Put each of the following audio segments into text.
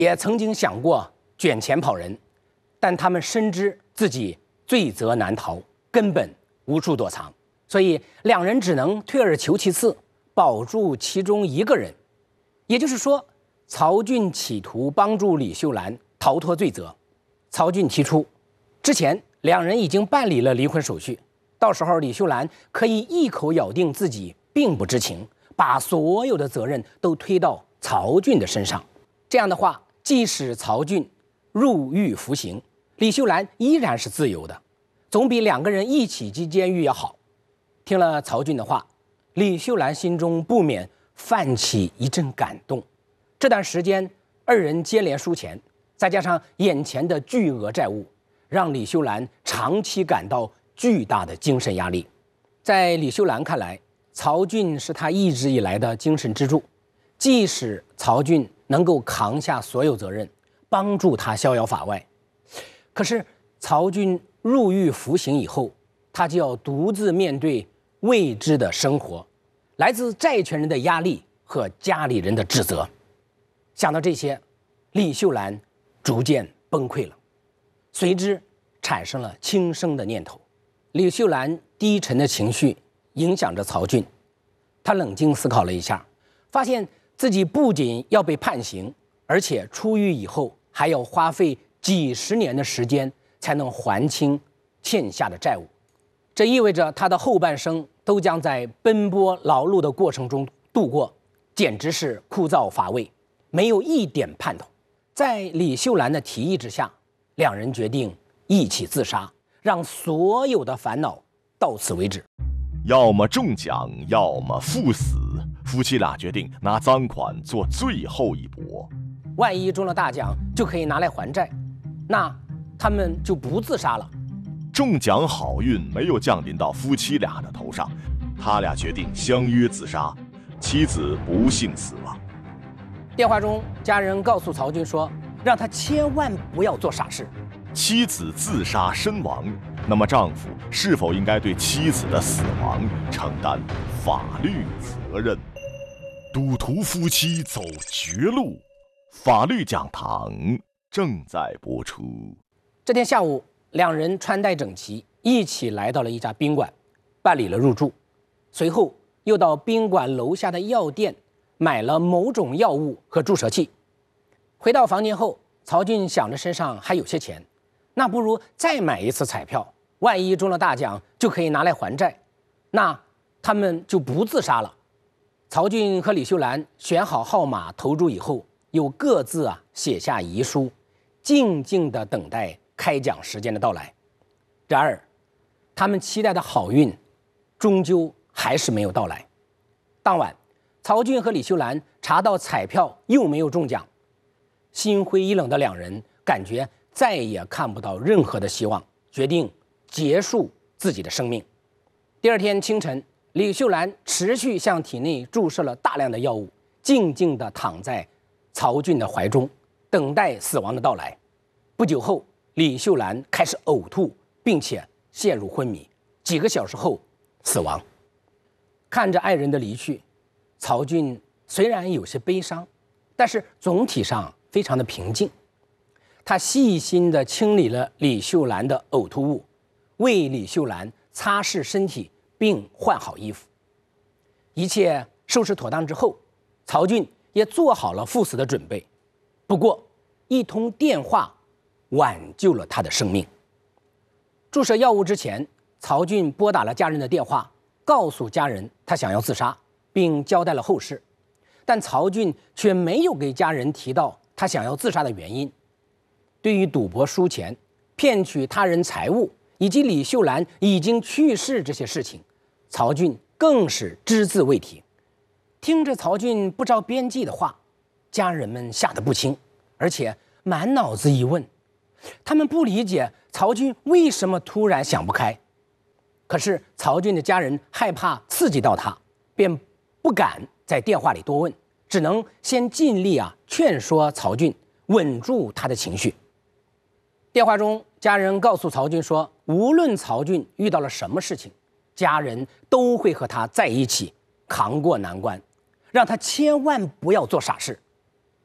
也曾经想过卷钱跑人，但他们深知自己罪责难逃，根本无处躲藏，所以两人只能退而求其次，保住其中一个人。也就是说，曹俊企图帮助李秀兰逃脱罪责。曹俊提出，之前两人已经办理了离婚手续，到时候李秀兰可以一口咬定自己并不知情，把所有的责任都推到曹俊的身上。这样的话，即使曹俊入狱服刑，李秀兰依然是自由的，总比两个人一起进监狱要好。听了曹俊的话，李秀兰心中不免泛起一阵感动。这段时间，二人接连输钱，再加上眼前的巨额债务，让李秀兰长期感到巨大的精神压力。在李秀兰看来，曹俊是她一直以来的精神支柱，即使曹俊能够扛下所有责任，帮助她逍遥法外，可是曹俊入狱服刑以后，他就要独自面对未知的生活，来自债权人的压力和家里人的指责。想到这些，李秀兰逐渐崩溃了，随之产生了轻生的念头。李秀兰低沉的情绪影响着曹俊，他冷静思考了一下，发现自己不仅要被判刑，而且出狱以后还要花费几十年的时间才能还清欠下的债务。这意味着他的后半生都将在奔波劳碌的过程中度过，简直是枯燥乏味，没有一点盼头。在李秀兰的提议之下，两人决定一起自杀，让所有的烦恼到此为止。 要么中奖，要么赴死，夫妻俩决定拿赃款做最后一搏。 万一中了大奖，就可以拿来还债，那他们就不自杀了。 中奖好运没有降临到夫妻俩的头上，他俩决定相约自杀，妻子不幸死亡。 电话中，家人告诉曹俊说，让他千万不要做傻事。 妻子自杀身亡，那么丈夫是否应该对妻子的死亡承担法律责任？赌徒夫妻走绝路，法律讲堂正在播出。 这天下午，两人穿戴整齐，一起来到了一家宾馆，办理了入住。随后又到宾馆楼下的药店买了某种药物和注射器。回到房间后，曹俊想着身上还有些钱，那不如再买一次彩票，万一中了大奖就可以拿来还债，那他们就不自杀了。曹俊和李秀兰选好号码投注以后，又各自写下遗书，静静地等待开奖时间的到来。然而，他们期待的好运终究还是没有到来。当晚，曹俊和李秀兰查到彩票又没有中奖，心灰意冷的两人感觉再也看不到任何的希望，决定结束自己的生命。第二天清晨，李秀兰持续向体内注射了大量的药物，静静地躺在曹俊的怀中，等待死亡的到来。不久后，李秀兰开始呕吐，并且陷入昏迷，几个小时后死亡。看着爱人的离去，曹俊虽然有些悲伤，但是总体上非常的平静。他细心地清理了李秀兰的呕吐物，为李秀兰擦拭身体并换好衣服。一切收拾妥当之后，曹俊也做好了赴死的准备。不过，一通电话挽救了他的生命。注射药物之前，曹俊拨打了家人的电话，告诉家人他想要自杀，并交代了后事。但曹俊却没有给家人提到他想要自杀的原因。对于赌博输钱、骗取他人财物以及李秀兰已经去世这些事情，曹俊更是只字未提。听着曹俊不着边际的话，家人们吓得不轻，而且满脑子疑问。他们不理解曹俊为什么突然想不开，可是曹俊的家人害怕刺激到他，便不敢在电话里多问，只能先尽力劝说曹俊稳住他的情绪。电话中，家人告诉曹俊说，无论曹俊遇到了什么事情，家人都会和他在一起扛过难关，让他千万不要做傻事。最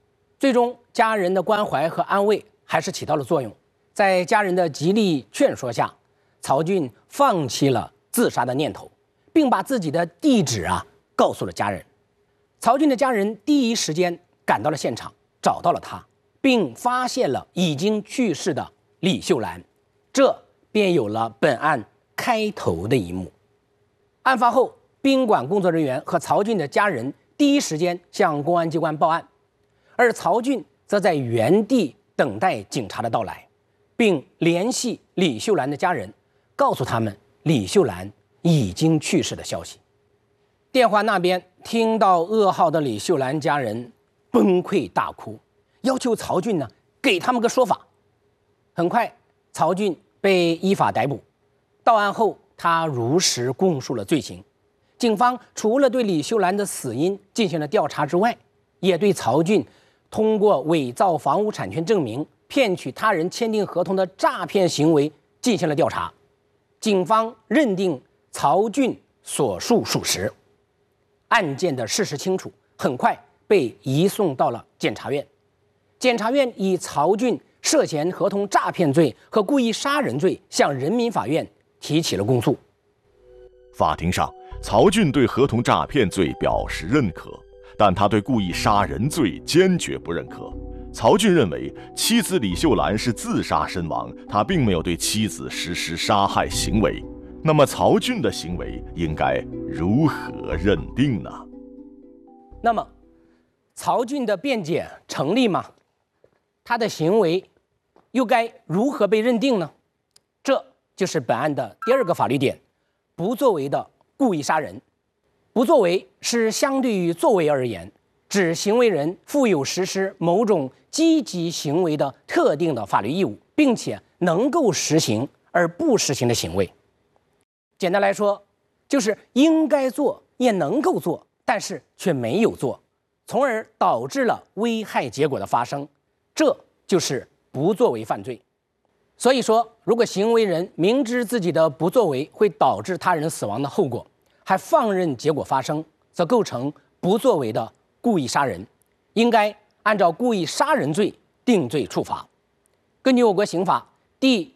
最终，家人的关怀和安慰还是起到了作用。在家人的极力劝说下，曹俊放弃了自杀的念头，并把自己的地址告诉了家人。曹俊的家人第一时间赶到了现场，找到了他，并发现了已经去世的李秀兰，这便有了本案开头的一幕。案发后，宾馆工作人员和曹俊的家人第一时间向公安机关报案，而曹俊则在原地等待警察的到来，并联系李秀兰的家人，告诉他们李秀兰已经去世的消息。电话那边听到噩耗的李秀兰家人崩溃大哭，要求曹俊给他们个说法。很快，曹俊被依法逮捕。到案后，他如实供述了罪行。警方除了对李秀兰的死因进行了调查之外，也对曹俊通过伪造房屋产权证明、骗取他人签订合同的诈骗行为进行了调查。警方认定曹俊所述属实，案件的事实清楚，很快被移送到了检察院。检察院以曹俊涉嫌合同诈骗罪和故意杀人罪向人民法院提起了公诉。 法庭上，曹俊对合同诈骗罪表示认可，但他对故意杀人罪坚决不认可。曹俊认为妻子李秀兰是自杀身亡，他并没有对妻子实施杀害行为。那么曹俊的行为应该如何认定呢？ 那么曹俊的辩解成立吗？他的行为又该如何被认定呢？这就是本案的第二个法律点：不作为的故意杀人。不作为是相对于作为而言，指行为人负有实施某种积极行为的特定的法律义务，并且能够实行而不实行的行为。简单来说，就是应该做也能够做，但是却没有做，从而导致了危害结果的发生，这就是不作为犯罪。所以说，如果行为人明知自己的不作为会导致他人死亡的后果，还放任结果发生，则构成不作为的故意杀人，应该按照故意杀人罪定罪处罚。根据我国刑法第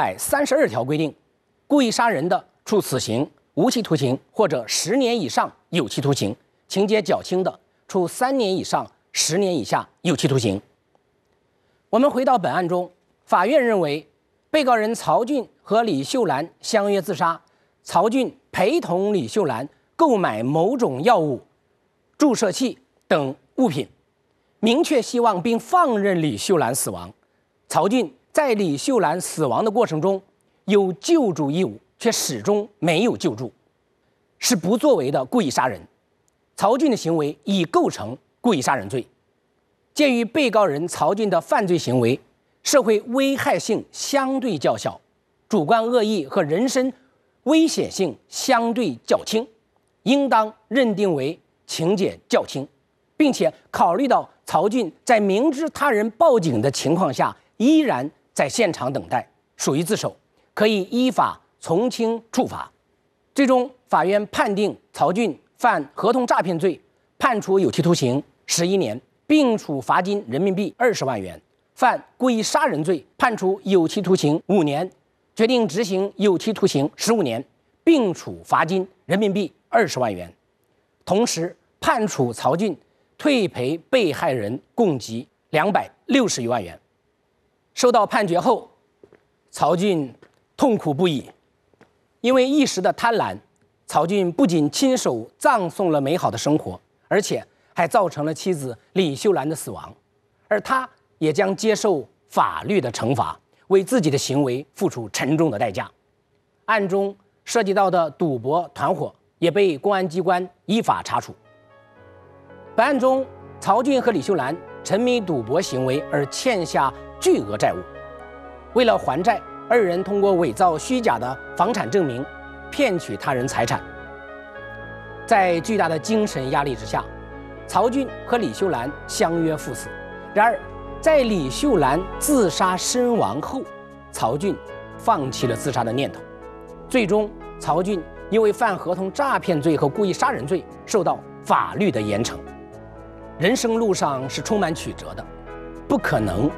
232条规定，故意杀人的，处死刑、无期徒刑或者10年以上有期徒刑；情节较轻的，处3年以上10年以下有期徒刑。我们回到本案中，法院认为，被告人曹俊和李秀兰相约自杀，曹俊陪同李秀兰购买某种药物、注射器等物品，明确希望并放任李秀兰死亡。曹俊在李秀兰死亡的过程中有救助义务，却始终没有救助，是不作为的故意杀人。曹俊的行为已构成故意杀人罪。鉴于被告人曹俊的犯罪行为社会危害性相对较小，主观恶意和人身危险性相对较轻，应当认定为情节较轻，并且考虑到曹俊在明知他人报警的情况下依然在现场等待，属于自首，可以依法从轻处罚。最终，法院判定曹俊犯合同诈骗罪，判处有期徒刑11年，并处罚金人民币20万元；犯故意杀人罪，判处有期徒刑5年，决定执行有期徒刑15年，并处罚金人民币20万元。同时，判处曹俊退赔被害人共计260余万元。收到判决后，曹俊痛苦不已，因为一时的贪婪，曹俊不仅亲手葬送了美好的生活，而且还造成了妻子李秀兰的死亡，而他也将接受法律的惩罚，为自己的行为付出沉重的代价。案中涉及到的赌博团伙也被公安机关依法查处。本案中，曹俊和李秀兰沉迷赌博行为而欠下巨额债务，为了还债，二人通过伪造虚假的房产证明，骗取他人财产。在巨大的精神压力之下，曹俊和李秀兰相约赴死。然而，在李秀兰自杀身亡后，曹俊放弃了自杀的念头。最终，曹俊因为犯合同诈骗罪和故意杀人罪，受到法律的严惩。人生路上是充满曲折的， 不可能